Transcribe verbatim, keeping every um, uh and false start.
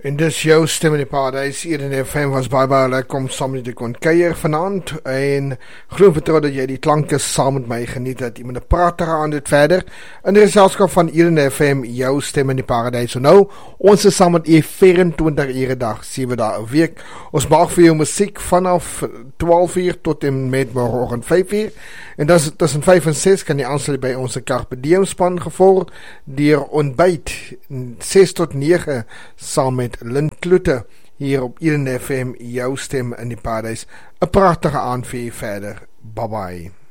En dis jou stem in die paradijs. Hier in die F M was baie baie lekker om saam met die kon kuier vanaand. En glo vertrouw dat jy die klanke saam met my geniet het. Jy moet een prater aan dit verder. In die geselskap van hier in die F M, jou stem in die paradijs. So nou, ons is saam met jy vyf-en-twintig ure dag, sewe dae 'n week. Ons maak vir jou musiek vanaf twaalf uur tot en met morgenoggend vyf uur. En dan tussen vyf en ses kan jy aansluit by ons Carpe Diem span gevolg deur ontbyt ses tot nege saam met Lynn Kloete hier op Eden F M, jou stem in die paradijs. 'n pragtige aand vir jy verder. Bye bye.